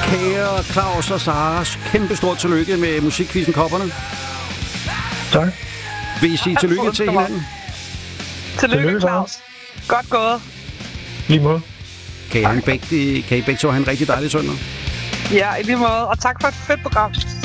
Kære Claus og Sara, kæmpe stort tillykke med musikquizzen Kopperne. Tak. Vil I sige tillykke til hinanden? Tillykke, Claus. Godt gået. Lige måde. Kan I begge to have en rigtig dejlig søndag? Ja, i lige måde. Og tak for et fedt program.